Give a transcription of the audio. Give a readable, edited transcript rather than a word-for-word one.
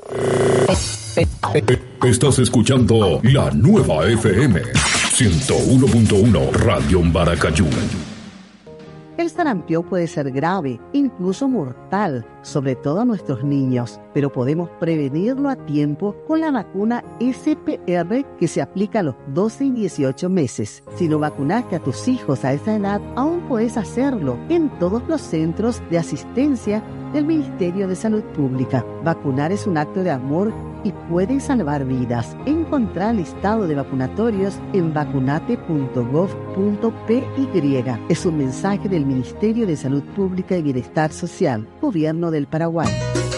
Estás escuchando la nueva FM 101.1 Radio Maracayú. El sarampión puede ser grave, incluso mortal, sobre todo a nuestros niños, pero podemos prevenirlo a tiempo con la vacuna SPR que se aplica a los 12 y 18 meses. Si no vacunaste a tus hijos a esa edad, aún puedes hacerlo en todos los centros de asistencia del Ministerio de Salud Pública. Vacunar es un acto de amor y puede salvar vidas. Encontrar el listado de vacunatorios en vacunate.gov.py. Es un mensaje del Ministerio de Salud Pública y Bienestar Social, Gobierno del Paraguay.